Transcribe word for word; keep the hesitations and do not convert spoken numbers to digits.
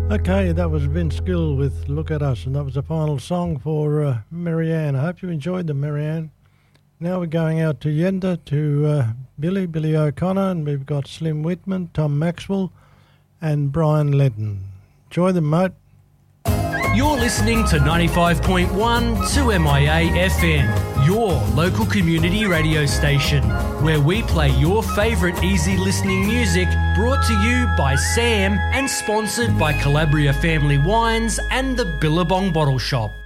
Okay, that was Vince Gill with Look At Us, and that was the final song for uh, Marianne. I hope you enjoyed them, Marianne. Now we're going out to Yenda, to uh, Billy, Billy O'Connor, and we've got Slim Whitman, Tom Maxwell, and Brian Ledden. Enjoy them, mate. You're listening to ninety-five point one two M I A F M, your local community radio station, where we play your favourite easy listening music, brought to you by Sam and sponsored by Calabria Family Wines and the Billabong Bottle Shop.